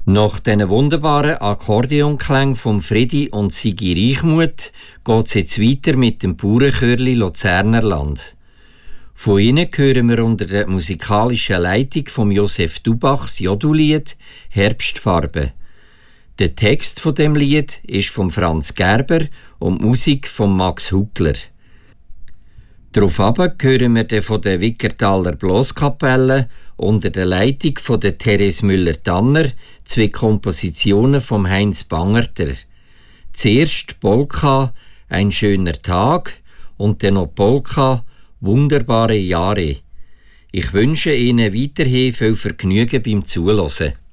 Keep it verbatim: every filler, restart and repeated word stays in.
Nach diesen wunderbaren Akkordeonklängen von Fredi und Sigi Reichmuth geht es jetzt weiter mit dem Bauernchörli Luzernerland. Von ihnen hören wir unter der musikalischen Leitung von Josef Dubachs Jodulied «Herbstfarbe». Der Text von dem Lied ist von Franz Gerber und die Musik von Max Huckler. Daraufhin hören wir den von der Wickertaler Bloskapelle unter der Leitung von der Therese Müller-Tanner zwei Kompositionen von Heinz Bangerter. Zuerst Polka «Ein schöner Tag» und dann noch Polka «Wunderbare Jahre». Ich wünsche Ihnen weiterhin viel Vergnügen beim Zuhören.